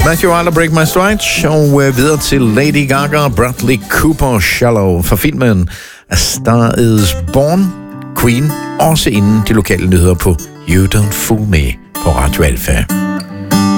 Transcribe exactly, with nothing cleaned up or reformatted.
Matthew Arler, Break My Stride, og øh, videre til Lady Gaga og Bradley Cooper, Shallow, fra filmen A Star Is Born. Queen, også inden de lokale nyheder på You Don't Fool Me på Radio Alpha.